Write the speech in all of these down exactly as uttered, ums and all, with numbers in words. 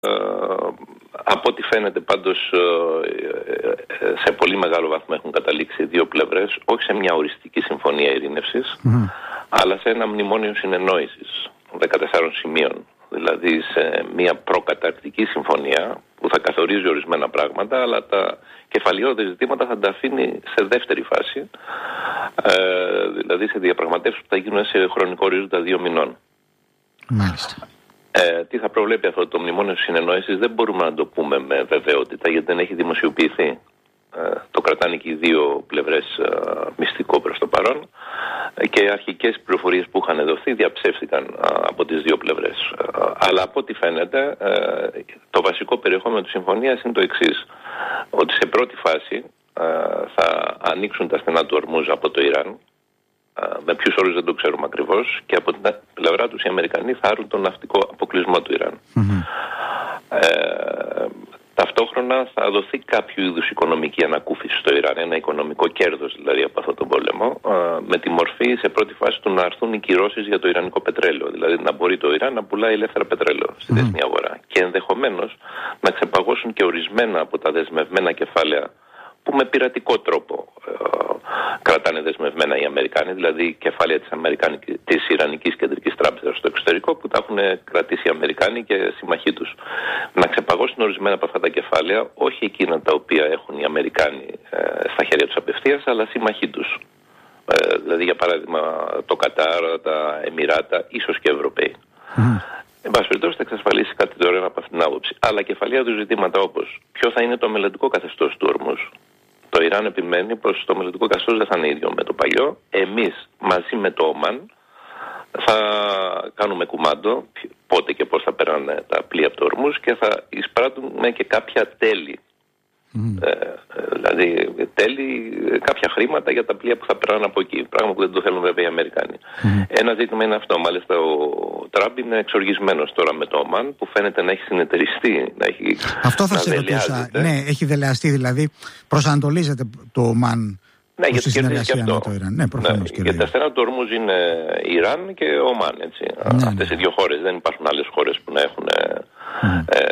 Από ό,τι φαίνεται πάντως σε πολύ μεγάλο βαθμό έχουν καταλήξει οι δύο πλευρές όχι σε μια οριστική συμφωνία ειρήνευσης mm. αλλά σε ένα μνημόνιο συνεννόησης δεκατεσσάρων σημείων, δηλαδή σε μια προκαταρκτική συμφωνία που θα καθορίζει ορισμένα πράγματα αλλά τα κεφαλαιόδη ζητήματα θα τα αφήνει σε δεύτερη φάση, ε, δηλαδή σε διαπραγματεύσεις που θα γίνουν σε χρονικό ορίζοντα δύο μηνών. Μάλιστα. Ε, τι θα προβλέπει αυτό το μνημόνιο συνεννόησης δεν μπορούμε να το πούμε με βεβαιότητα γιατί δεν έχει δημοσιοποιηθεί. Ε, το κρατάνε και οι δύο πλευρές ε, μυστικό προς το παρόν ε, και οι αρχικές πληροφορίες που είχαν δοθεί διαψεύστηκαν ε, από τις δύο πλευρές. Ε, αλλά από ό,τι φαίνεται ε, το βασικό περιεχόμενο της συμφωνίας είναι το εξής, ότι σε πρώτη φάση ε, θα ανοίξουν τα στενά του Ορμούζ από το Ιράν. Με ποιους όρους δεν το ξέρουμε ακριβώς και από την πλευρά τους οι Αμερικανοί θα άρουν τον ναυτικό αποκλεισμό του Ιράν. Mm-hmm. Ε, ταυτόχρονα θα δοθεί κάποιο είδους οικονομική ανακούφιση στο Ιράν, ένα οικονομικό κέρδος δηλαδή από αυτόν τον πόλεμο, ε, με τη μορφή σε πρώτη φάση του να έρθουν οι κυρώσεις για το ιρανικό πετρέλαιο, δηλαδή να μπορεί το Ιράν να πουλάει ελεύθερα πετρέλαιο στη mm-hmm. διεθνή αγορά και ενδεχομένως να ξεπαγώσουν και ορισμένα από τα δεσμευμένα κεφάλαια που με πειρατικό τρόπο ε, κρατάνε δεσμευμένα οι Αμερικάνοι, δηλαδή κεφάλαια της, της Ιρανικής Κεντρικής Τράπεζας στο εξωτερικό που τα έχουν κρατήσει οι Αμερικάνοι και συμμαχοί τους. Να ξεπαγώσουν ορισμένα από αυτά τα κεφάλαια, όχι εκείνα τα οποία έχουν οι Αμερικάνοι ε, στα χέρια τους απευθείας, αλλά συμμαχοί τους. Ε, δηλαδή για παράδειγμα το Κατάρ, τα Εμιράτα, ίσως και Ευρωπαίοι. Mm. Εν πάση περιπτώσει θα εξασφαλίσει κάτι δωρεάν από αυτήν την άποψη. Αλλά κεφαλαία του ζητήματα όπως ποιο θα είναι το μελλοντικό καθεστώς του Ορμούζ. Το Ιράν επιμένει πως το μελλοντικό καθεστώς δεν θα είναι ίδιο με το παλιό. Εμείς μαζί με το Ομάν θα κάνουμε κουμάντο πότε και πώς θα περνάνε τα πλοία από το Ορμούζ και θα εισπράττουμε και κάποια τέλη. Mm. Ε, δηλαδή τέλη, κάποια χρήματα για τα πλοία που θα περνάνε από εκεί. Πράγμα που δεν το θέλουν βέβαια οι Αμερικάνοι. Mm. Ένα ζήτημα είναι αυτό. Μάλιστα ο Τραμπ είναι εξοργισμένος τώρα με το Ομάν που φαίνεται να έχει συνεταιριστεί. Να έχει, αυτό θα σε ρωτούσα. Ναι, έχει δελεαστεί δηλαδή. Προσανατολίζεται το Ομάν. Ναι, γιατί συνεργασία και αυτό. Με το Ιράν. Ναι, προφανώς. Ναι, γιατί τα στενά του Ορμούζ είναι Ιράν και Ομάν. Έτσι. Ναι, αυτές ναι. οι δύο χώρες. Δεν υπάρχουν άλλες χώρες που να έχουν mm. ε,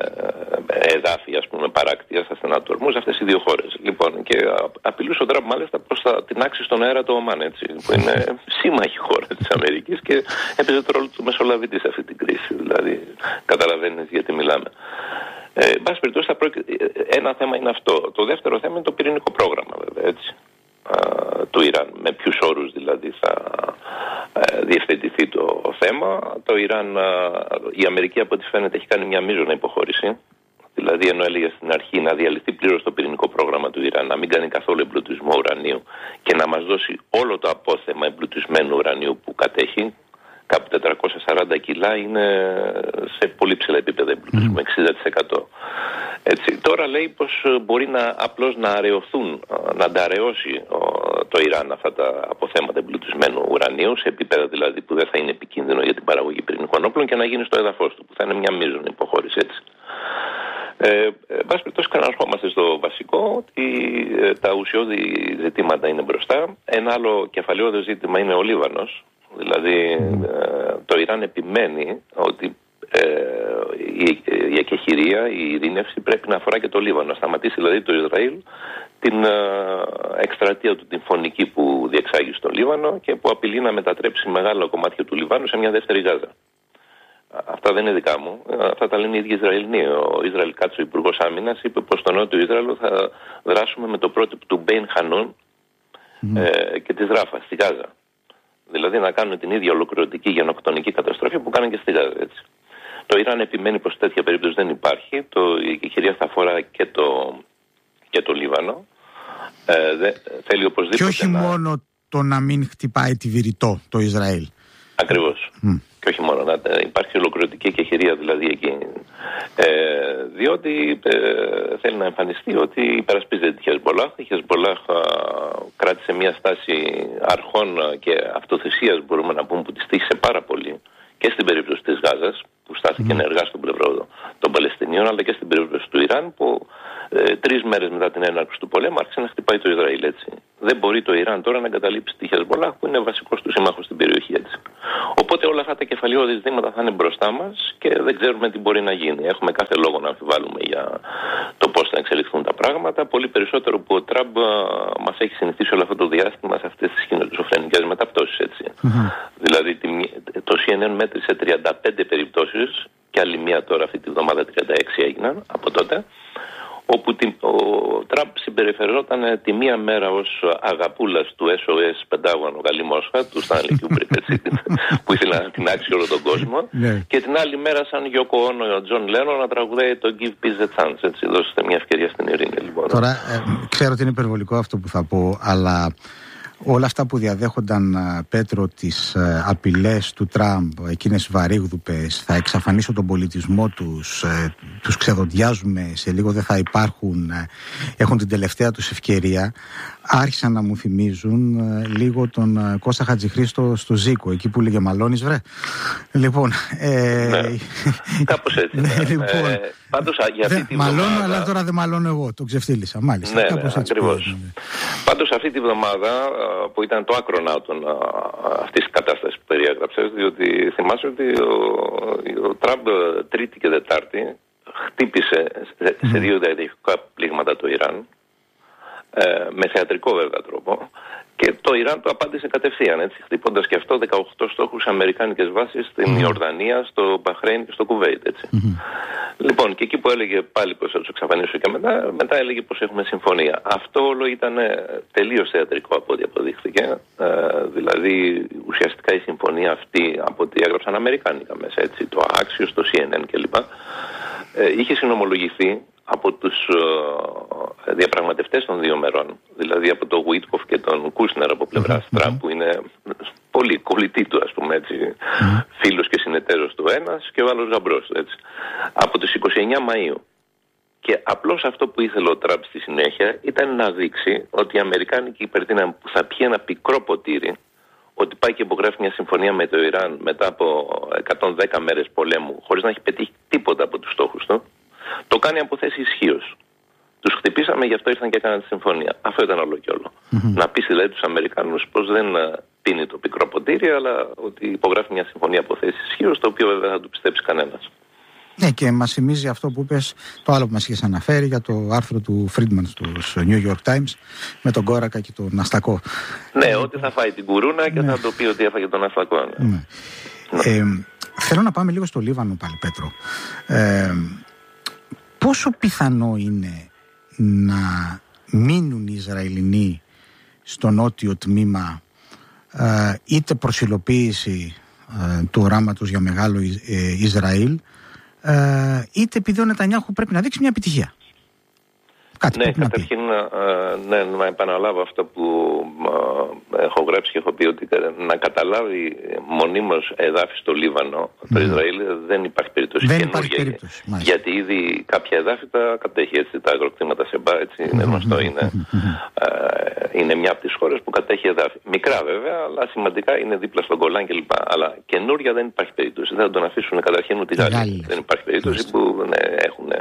εδάφη, ας πούμε, παράκτεια στα στενά του Ορμούζ. Αυτές οι δύο χώρες. Λοιπόν, και απειλούσε ο Τραμπ μάλιστα προς θα την άξει στον αέρα το Ομάν, έτσι, που είναι σύμμαχη χώρα της Αμερικής και έπαιζε το ρόλο του μεσολαβητή σε αυτή την κρίση. Δηλαδή, καταλαβαίνεις γιατί μιλάμε. Ε, εν πάση περιπτώσει, ένα θέμα είναι αυτό. Το δεύτερο θέμα είναι το πυρηνικό πρόγραμμα, βέβαια, έτσι, α, του Ιράν. Με ποιους όρους δηλαδή θα α, διευθετηθεί το θέμα. Το Ιράν, α, η Αμερική από ό,τι φαίνεται έχει κάνει μια μείζωνα υποχώρηση. Δηλαδή, ενώ έλεγε στην αρχή να διαλυθεί πλήρως το πυρηνικό πρόγραμμα του Ιράν, να μην κάνει καθόλου εμπλουτισμό ουρανίου και να μας δώσει όλο το απόθεμα εμπλουτισμένου ουρανίου που κατέχει. Κάπου τετρακόσια σαράντα κιλά είναι σε πολύ ψηλά επίπεδα εμπλουτισμού, mm. εξήντα τοις εκατό. Έτσι, τώρα λέει πως μπορεί να, απλώς να αραιωθούν, να ανταραιώσει το Ιράν αυτά τα αποθέματα εμπλουτισμένου ουρανίου, σε επίπεδα δηλαδή που δεν θα είναι επικίνδυνο για την παραγωγή πυρηνικών όπλων και να γίνει στο έδαφος του, που θα είναι μια μείζωνη υποχώρηση, έτσι. Ε, εν πάση περιπτώσει, ξαναρχόμαστε στο βασικό, ότι ε, τα ουσιώδη ζητήματα είναι μπροστά. Ένα άλλο κεφαλαιόδες ζήτημα είναι ο Λίβανος. Δηλαδή mm. ε, το Ιράν επιμένει ότι ε, η, η εκεχηρία, η ειρήνευση πρέπει να αφορά και το Λίβανο. Να σταματήσει δηλαδή το Ισραήλ την ε, εκστρατεία του, την φωνική που διεξάγει στο Λίβανο και που απειλεί να μετατρέψει μεγάλα κομμάτια του Λιβάνου σε μια δεύτερη Γάζα. Αυτά δεν είναι δικά μου. Αυτά τα λένε οι ίδιοι Ισραηλοί. Ο Ισραήλ Κάτσο, ο Υπουργός Άμυνας, είπε πως στο νότιο Ισραήλ θα δράσουμε με το πρότυπο του Μπέιν Χανούν mm. ε, και της Ράφα στη Γάζα. Δηλαδή να κάνουν την ίδια ολοκληρωτική γενοκτονική καταστροφή που κάνουν και στη Γάζα. Έτσι. Το Ιράν επιμένει πως τέτοια περίπτωση δεν υπάρχει. Το, η εκεχηρία θα αφορά και το, και το Λίβανο. Ε, δε, θέλει οπωσδήποτε. Και όχι να... μόνο το να μην χτυπάει τη Βηρητό το Ισραήλ. Ακριβώς. Mm. Και όχι μόνο, να υπάρχει ολοκληρωτική εκεχηρία δηλαδή εκεί. Ε, διότι ε, θέλει να εμφανιστεί ότι υπερασπίζεται τη Χεσμπολάχ. Η Χεσμπολάχ κράτησε μια στάση αρχών και αυτοθυσίας, μπορούμε να πούμε, που τη στήχησε πάρα πολύ και στην περίπτωση της Γάζας, που στάθηκε mm. ενεργά στον πλευρό των Παλαιστινίων, αλλά και στην περίπτωση του Ιράν, που ε, τρεις μέρες μετά την έναρξη του πολέμου άρχισε να χτυπάει το Ισραήλ, έτσι. δεν μπορεί το Ιράν τώρα να εγκαταλείψει τη Χεσμολάχ που είναι βασικός του σύμμαχος στην περιοχή, έτσι. Οπότε όλα αυτά τα κεφαλαιώδη ζητήματα θα είναι μπροστά μας και δεν ξέρουμε τι μπορεί να γίνει. Έχουμε κάθε λόγο να αμφιβάλλουμε για το πώς θα εξελιχθούν τα πράγματα. Πολύ περισσότερο που ο Τραμπ μας έχει συνηθίσει όλο αυτό το διάστημα σε αυτές τις σχιζοφρενικές μεταπτώσεις, έτσι. Mm-hmm. Δηλαδή το σι εν εν μέτρησε τριάντα πέντε περιπτώσεις και άλλη μία τώρα αυτή τη βδομάδα τριάντα έξι έγιναν από τότε, όπου ο Τραμπ συμπεριφερόταν τη μία μέρα ως αγαπούλας του ες ο ες Πεντάγωνο Καλή Μόσχα, του Στάνλι Κιούμπρικ, που ήθελε να την άξει όλο τον κόσμο, και την άλλη μέρα σαν Γιώκο Όνο ο Τζον Λένον να τραγουδάει το Give Peace a Chance, έτσι, δώστε μια ευκαιρία στην ειρήνη, λοιπόν. Τώρα, ε, ξέρω ότι είναι υπερβολικό αυτό που θα πω, αλλά όλα αυτά που διαδέχονταν, Πέτρο, τις ε, απειλές του Τραμπ, εκείνες βαρύγδουπες, θα εξαφανίσω τον πολιτισμό τους, ε, τους ξεδοντιάζουμε, σε λίγο δεν θα υπάρχουν, ε, έχουν την τελευταία τους ευκαιρία, άρχισαν να μου θυμίζουν ε, λίγο τον ε, Κώστα Χατζηχρήστο στο Ζήκο, εκεί που λέγε μαλώνεις βρε. Λοιπόν, ε, ναι, κάπως έτσι. Ναι. Λοιπόν, ε, πάντως, για αυτή τη μαλώνω, βδομάδα... αλλά τώρα δεν μαλώνω εγώ, το ξεφτύλισα, μάλιστα. Ναι, κάπως ναι, έτσι ακριβώς. πήγαινε, ναι. Πάντως αυτή τη βδομάδα, που ήταν το άκροναύτον αυτής της κατάστασης που περιέγραψες, διότι θυμάσαι ότι ο, ο Τραμπ Τρίτη και Δετάρτη χτύπησε σε, σε δύο διαδοχικά πλήγματα το Ιράν, ε, με θεατρικό βέβαια τρόπο, και το Ιράν το απάντησε κατευθείαν, έτσι, χτυπώντας και αυτό δεκαοκτώ στόχους αμερικάνικες βάσεις στην mm. Ιορδανία, στο Μπαχρέιν και στο Κουβέιτ, έτσι. Mm-hmm. Λοιπόν, και εκεί που έλεγε πάλι πως θα τους εξαφανίσω και μετά, μετά έλεγε πως έχουμε συμφωνία. Αυτό όλο ήταν τελείως θεατρικό από ό,τι αποδείχθηκε. Ε, δηλαδή, ουσιαστικά η συμφωνία αυτή, από ό,τι έγραψαν αμερικάνικα μέσα, έτσι, το Axios, το σι εν εν κλπ. Ε, είχε συνομολογηθεί από τους uh, διαπραγματευτές των δύο μερών, δηλαδή από τον Γουίτκοφ και τον Κούσνερ από πλευράς mm-hmm. Τραμπ, που είναι πολύ κολλητή του, ας πούμε, έτσι, mm-hmm. φίλος και συνεταίρος του ένας και ο άλλος γαμπρός του, έτσι, από τις είκοσι εννέα Μαΐου. Και απλώς αυτό που ήθελε ο Τραμπ στη συνέχεια ήταν να δείξει ότι οι Αμερικάνοι και οι Περτίνα θα πιει ένα πικρό ποτήρι, ότι πάει και υπογράφει μια συμφωνία με το Ιράν μετά από εκατόν δέκα μέρες πολέμου, χωρίς να έχει πετύχει τίποτα από τους στόχους του. Το κάνει από θέση ισχύως. Τους χτυπήσαμε, γι' αυτό ήρθαν και έκαναν τη συμφωνία. Αυτό ήταν όλο και όλο. Mm-hmm. Να πείσει δηλαδή τους Αμερικάνους πως δεν πίνει το πικρό ποτήρι, αλλά ότι υπογράφει μια συμφωνία από θέση ισχύως, το οποίο βέβαια δεν θα του πιστέψει κανένας. Ναι, και μας θυμίζει αυτό που είπες, το άλλο που μας είχες αναφέρει για το άρθρο του Friedman στους New York Times με τον Κόρακα και τον Αστακό. Ναι, ε, ότι θα φάει την κουρούνα και ναι. θα το πει ότι έφαγε τον Αστακό. Ναι. Ναι. Ναι. Ε, θέλω να πάμε λίγο στο Λίβανο πάλι, Πέτρο. Ε, πόσο πιθανό είναι να μείνουν οι Ισραηλινοί στο νότιο τμήμα, ε, είτε προσιλοποίηση ε, του οράματος για μεγάλο ε, Ισραήλ, ε, είτε επειδή ο Νετανιάχου πρέπει να δείξει μια επιτυχία? Κάτι ναι, καταρχήν να, ναι, να επαναλάβω αυτό που ε, έχω γράψει και έχω πει, ότι να καταλάβει μονίμως εδάφη στο Λίβανο mm. το Ισραήλ δεν υπάρχει περίπτωση. Δεν υπάρχει περίπτωση. Γιατί ήδη κάποια εδάφη τα κατέχει, έτσι, τα αγροκτήματα Σεμπά, έτσι, είναι γνωστό, mm-hmm. είναι, mm-hmm. ε, είναι μια από τις χώρες που κατέχει εδάφη. Μικρά βέβαια, αλλά σημαντικά, είναι δίπλα στον Κολάν κλπ. Αλλά καινούρια δεν υπάρχει περίπτωση. Δεν θα τον αφήσουν καταρχήν ούτε οι Γάλλοι. Δεν υπάρχει περίπτωση mm. που ναι, έχουν,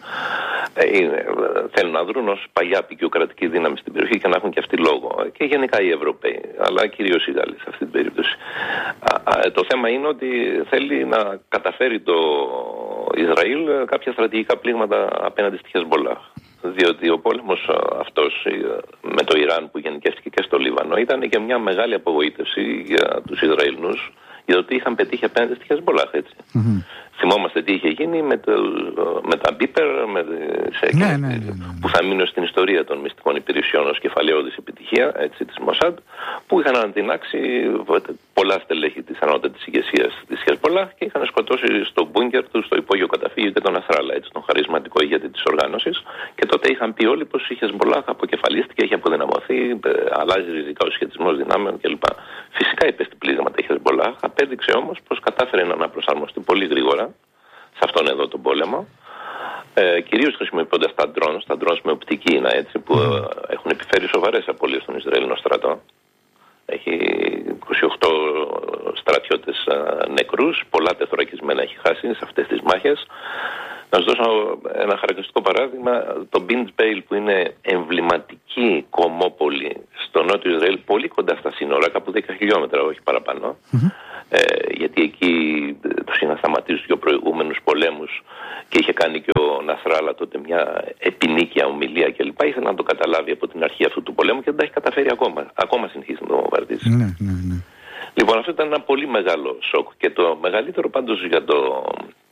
ε, είναι, θέλουν να δρουν ως παλιά απεικιοκρατική δύναμη στην περιοχή και να έχουν και αυτοί λόγο. Και γενικά οι Ευρωπαίοι, αλλά κυρίως οι Γάλλοι σε αυτή την περίπτωση. Α, α, το θέμα είναι ότι θέλει να καταφέρει το Ισραήλ κάποια στρατηγικά πλήγματα απέναντι στη Χεσμολάχ. Διότι ο πόλεμος αυτός με το Ιράν που γενικεύτηκε και στο Λίβανο ήταν και μια μεγάλη απογοήτευση για τους Ισραηλινούς, για το ότι είχαν πετύχει απέναντι στη Χεσμολάχ, έτσι. Mm-hmm. Θυμόμαστε τι είχε γίνει με, το, με τα μπίπερ, με, σε, ναι, ναι, ναι, ναι, ναι. που θα μείνουν στην ιστορία των μυστικών υπηρεσιών ως κεφαλαιώδης επιτυχία, έτσι, της Μοσάντ, που είχαν ανατινάξει πολλά στελέχη της ανώτατης ηγεσίας της Χεσμολάχ και είχαν σκοτώσει στο μπούνκερ του, στο υπόγειο καταφύγιο και τον Ασράλα, έτσι, τον χαρισματικό ηγέτη της οργάνωσης. Και τότε είχαν πει όλοι πως η Χεσμολάχ αποκεφαλίστηκε, έχει αποδυναμωθεί, αλλάζει ριζικά ο σχετισμός δυνάμεων κλπ. Φυσικά υπέστη πλήγματα η Χεσμολάχ, απέδειξε όμως πως κατάφερε να αναπροσαρμοστεί πολύ γρήγορα σε αυτόν εδώ τον πόλεμο, ε, κυρίως χρησιμοποιώντας τα drones, τα drones με οπτική είναι, έτσι, που ε, έχουν επιφέρει σοβαρές απώλειες στον Ισραηλινό στρατό. Έχει είκοσι οκτώ στρατιώτες ε, νεκρούς, πολλά τεθωρακισμένα έχει χάσει σε αυτές τις μάχες. Να σας δώσω ένα χαρακτηριστικό παράδειγμα. Το Binj Bale, που είναι εμβληματική κομμόπολη στο νότιο Ισραήλ, πολύ κοντά στα σύνορα, κάπου δέκα χιλιόμετρα, όχι παραπάνω, mm-hmm. ε, γιατί εκεί τους είχαν σταματήσει δύο προηγούμενους πολέμους και είχε κάνει και ο Νασράλα τότε μια επινίκια ομιλία κλπ. Ήθελε να το καταλάβει από την αρχή αυτού του πολέμου και δεν τα έχει καταφέρει ακόμα. Ακόμα συνεχίζει να το βομβαρδίζει. Ναι, ναι, ναι. Λοιπόν, αυτό ήταν ένα πολύ μεγάλο σοκ. Και το μεγαλύτερο πάντως για το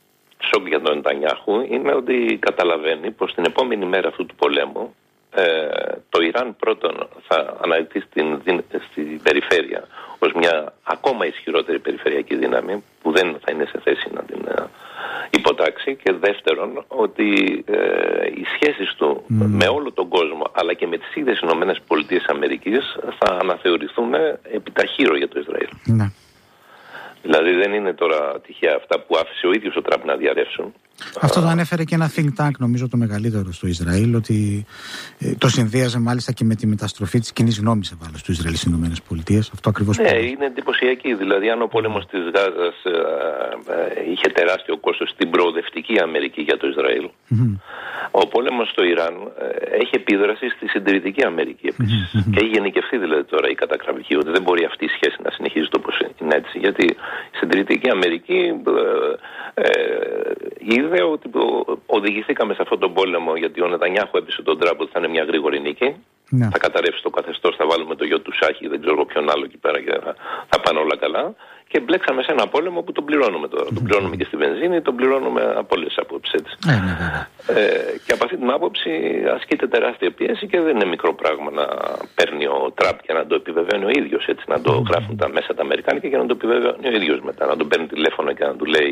σοκ για τον Νετανιάχου είναι ότι καταλαβαίνει πως την επόμενη μέρα αυτού του πολέμου ε, το Ιράν πρώτον θα αναδειχθεί στην, στην περιφέρεια ως μια ακόμα ισχυρότερη περιφερειακή δύναμη που δεν θα είναι σε θέση να την ε, υποτάξει, και δεύτερον ότι ε, οι σχέσεις του mm. με όλο τον κόσμο αλλά και με τις ίδιες Ηνωμένες Πολιτείες Αμερικής θα αναθεωρηθούν επιταχύρω για το Ισραήλ. Mm. Δηλαδή δεν είναι τώρα τυχαία αυτά που άφησε ο ίδιος ο Τραμπ να διαρρεύσουν. Αυτό το ανέφερε και ένα think tank, νομίζω το μεγαλύτερο στο Ισραήλ, ότι ε, το συνδύαζε μάλιστα και με τη μεταστροφή της κοινής γνώμης ευάλως του Ισραήλ στις Ηνωμένες Πολιτείες. Αυτό ακριβώς. Ναι, που... είναι εντυπωσιακή. Δηλαδή, αν ο πόλεμος της Γάζας ε, ε, είχε τεράστιο κόστος στην προοδευτική Αμερική για το Ισραήλ, mm-hmm. ο πόλεμος στο Ιράν ε, έχει επίδραση στη συντηρητική Αμερική επίσης. Mm-hmm. Και έχει γενικευθεί δηλαδή τώρα η κατακραυγή, ότι δεν μπορεί αυτή η σχέση να συνεχίζει το όπως είναι έτσι. Γιατί η συντηρητική Αμερική ε, ε, είδε ότι οδηγηθήκαμε σε αυτόν τον πόλεμο, γιατί ο Νετανιάχου έπεισε τον Τραμπ ότι θα είναι μια γρήγορη νίκη. Ναι. Θα καταρρεύσει το καθεστώς, θα βάλουμε το γιο του Σάχη, δεν ξέρω ποιον άλλο εκεί πέρα και θα, θα πάνε όλα καλά. Και μπλέξαμε σε ένα πόλεμο που τον πληρώνουμε τώρα. Mm-hmm. Τον πληρώνουμε και στη βενζίνη, τον πληρώνουμε από όλες τις απόψεις. Mm-hmm. Ε, και από αυτή την άποψη ασκείται τεράστια πίεση και δεν είναι μικρό πράγμα να παίρνει ο Τραμπ και να το επιβεβαιώνει ο ίδιος. Έτσι, να το mm-hmm. γράφουν τα μέσα τα αμερικάνικα και να το επιβεβαιώνει ο ίδιος μετά. Να τον παίρνει τηλέφωνο και να του λέει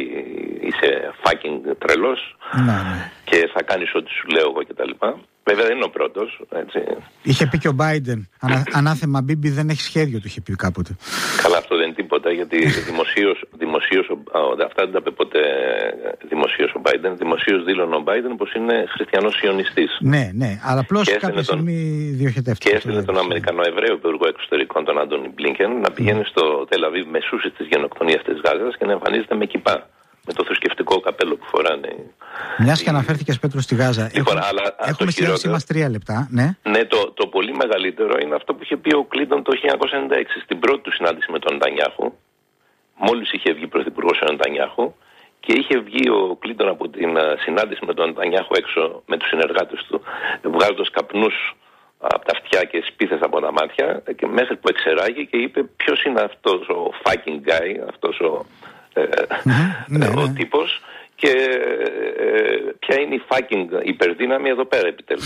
είσαι fucking τρελός mm-hmm. και θα κάνεις ό,τι σου λέω εγώ κτλ. Βέβαια δεν είναι ο πρώτος. Έτσι. Είχε πει και ο Μπάιντεν. Ανα, ανάθεμα Μπίμπι, δεν έχει σχέδιο, του είχε πει κάποτε. Καλά, αυτό δεν είναι τίποτα, γιατί δημοσίως, δημοσίως αυτά δεν τα είπε ποτέ δημοσίως ο Μπάιντεν. Δημοσίως δήλωνε ο Μπάιντεν πως είναι χριστιανός σιωνιστής. Ναι, ναι, αλλά απλώς κάποια στιγμή διοχετεύτηκε. Και έστειλε τον Αμερικανό-Εβραίο Υπουργό Εξωτερικών, τον Άντονι Μπλίνκεν, να πηγαίνει στο Τελαβίβ μεσούσης της γενοκτονίας της Γάζας και να εμφανίζεται με κιπά. Με το θρησκευτικό καπέλο που φοράνε. Μιας και αναφέρθηκες, Πέτρο, στη Γάζα. Λοιπόν, έχουμε αλλά, έχουμε στη διάθεσή μας τρία λεπτά. Ναι, ναι το, το πολύ μεγαλύτερο είναι αυτό που είχε πει ο Κλίντον το χίλια εννιακόσια ενενήντα έξι στην πρώτη του συνάντηση με τον Νετανιάχου. Μόλις είχε βγει πρωθυπουργός ο Νετανιάχου και είχε βγει ο Κλίντον από την συνάντηση με τον Νετανιάχου έξω με τους συνεργάτες του, βγάζοντας καπνούς από τα αυτιά και σπίθες από τα μάτια, και μέχρι που εξεράγει και είπε ποιος είναι αυτός ο fucking guy, αυτός ο. Ε, ναι, ο ναι. τύπος και ε, ποια είναι η fucking υπερδύναμη εδώ πέρα επιτέλους.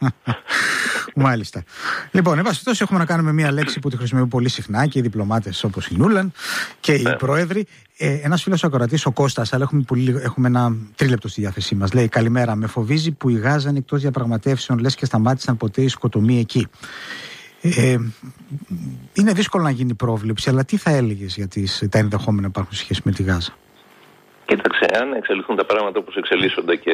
Μάλιστα. Λοιπόν, εν πάση περιπτώσει, έχουμε να κάνουμε μία λέξη που τη χρησιμοποιούν πολύ συχνά και οι διπλωμάτες όπως η Νούλαν και οι ναι. πρόεδροι. Ε, ένας φίλος ακροατής, ο Κώστας, αλλά έχουμε, πολύ, έχουμε ένα τρίλεπτο στη διάθεσή μας, λέει: καλημέρα, με φοβίζει που η Γάζα είναι εκτός διαπραγματεύσεων, λες και σταμάτησαν ποτέ οι σκοτωμοί εκεί. Ε, είναι δύσκολο να γίνει πρόβλεψη, αλλά τι θα έλεγες για τις, τα ενδεχόμενα που υπάρχουν σχέση με τη Γάζα? Κοίταξε, αν εξελιχθούν τα πράγματα όπως εξελίσσονται και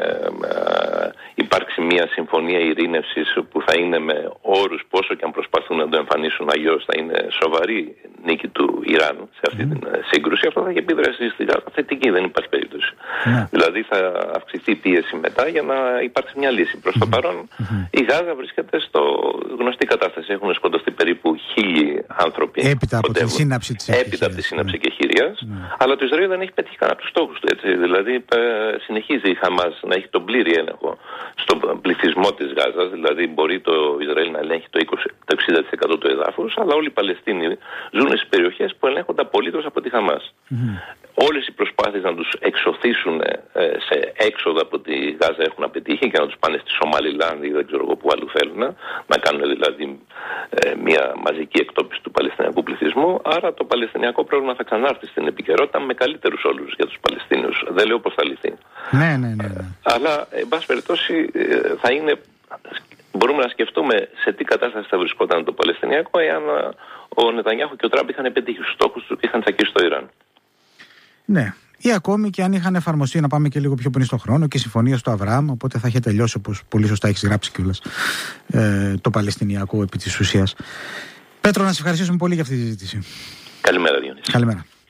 ε, υπάρξει μια συμφωνία ειρήνευσης που θα είναι με όρους, πόσο και αν προσπαθούν να το εμφανίσουν αλλιώς, θα είναι σοβαρή νίκη του Ιράν σε αυτή mm. την σύγκρουση, αυτό θα έχει επίδραση στη Γάζα θετική, δεν υπάρχει περίπτωση. Mm. Δηλαδή θα αυξηθεί η πίεση μετά για να υπάρξει μια λύση. Προς το mm. παρόν mm. η Γάζα βρίσκεται στο γνωστή κατάσταση. Έχουν σκοτωθεί περίπου χίλιοι άνθρωποι. Έπειτα από τη σύναψη της Έπειτα από τη σύναψη και χειρίας, mm. αλλά το Ισραήλ δεν έχει πετύχει κανένα από τους στόχους του. Έτσι. Δηλαδή ε, συνεχίζει η Χαμάς να έχει τον πλήρη έλεγχο στον πληθυσμό της Γάζας, δηλαδή μπορεί το Ισραήλ να ελέγχει το, είκοσι, το εξήντα τοις εκατό του εδάφους, αλλά όλοι οι Παλαιστίνοι ζουν στις περιοχές που ελέγχονται απολύτως από τη Χαμάς. Mm-hmm. Όλες οι προσπάθειες να τους εξωθήσουν ε, σε έξοδο από τη Γάζα έχουν απετύχει και να τους πάνε στη Σομαλιλάνδη ή δεν ξέρω εγώ που αλλού θέλουν, να κάνουν δηλαδή ε, μια μαζική εκτόπιση του Παλαιστινιακού πληθυσμού. Άρα το Παλαιστινιακό πρόβλημα θα ξανάρθει στην επικαιρότητα με καλύτερους όρους για τους Παλαιστίνιους. Δεν λέω πώς θα λυθεί. Ναι, ναι, ναι, ναι. Ε, αλλά, εν πάση περιπτώσει, ε, θα είναι. Μπορούμε να σκεφτούμε σε τι κατάσταση θα βρισκόταν το Παλαιστινιακό εάν ο Νετανιάχου και ο Τραμπ είχαν πετύχει τους στόχους του και είχαν τσακίσει το Ιράν. Ναι. Ή ακόμη και αν είχαν εφαρμοστεί, να πάμε και λίγο πιο πριν στον χρόνο, και συμφωνίες του Αβραάμ, οπότε θα είχε τελειώσει, όπως πολύ σωστά έχεις γράψει κιόλας, ε, το Παλαιστινιακό επί της ουσίας. Πέτρο, να σε ευχαριστήσουμε πολύ για αυτή τη συζήτηση. Καλημέρα, Διονύση. Καλημέρα.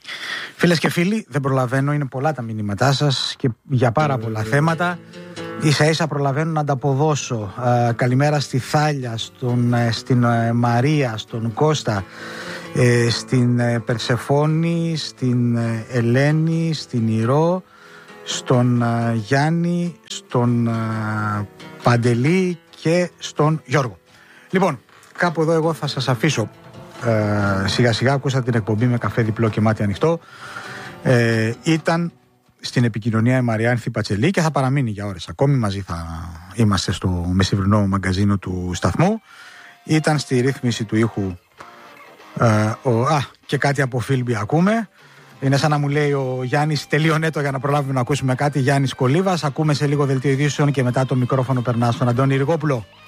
Φίλες και φίλοι, δεν προλαβαίνω, είναι πολλά τα μηνύματά σας και για πάρα πολλά θέματα. Ίσα ίσα προλαβαίνω να ανταποδώσω. Ε, καλημέρα στη Θάλια, στον, ε, στην ε, Μαρία, στον Κώστα, ε, στην ε, Περσεφόνη, στην ε, Ελένη, στην Ηρώ, στον ε, Γιάννη, στον ε, Παντελή και στον Γιώργο. Λοιπόν, κάπου εδώ εγώ θα σας αφήσω. Ε, σιγά σιγά ακούσατε την εκπομπή με καφέ διπλό και μάτι ανοιχτό. Ε, ήταν στην επικοινωνία η Μαριάνθη Πατσελή και θα παραμείνει για ώρες ακόμη. Μαζί θα είμαστε στο μεσημβρινό μαγκαζίνο του σταθμού. Ήταν στη ρύθμιση του ήχου ε, ο, α, και κάτι από Φίλμπι ακούμε. Είναι σαν να μου λέει ο Γιάννης τελείωνε το για να προλάβουμε να ακούσουμε κάτι. Γιάννης Κολίβας. Ακούμε σε λίγο δελτίο ειδήσεων και μετά το μικρόφωνο περνά στον Αντώνη Ριγόπουλο.